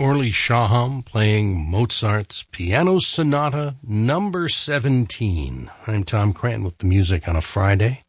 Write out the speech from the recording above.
Orly Shaham playing Mozart's Piano Sonata number 17. I'm Tom Cranton with the music on a Friday.